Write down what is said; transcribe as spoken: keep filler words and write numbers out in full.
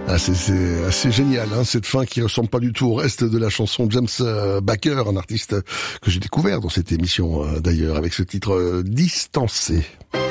Ah, c'est, c'est assez génial, hein, cette fin qui ressemble pas du tout au reste de la chanson. James Baker, un artiste que j'ai découvert dans cette émission, euh, d'ailleurs, avec ce titre euh, Distancé.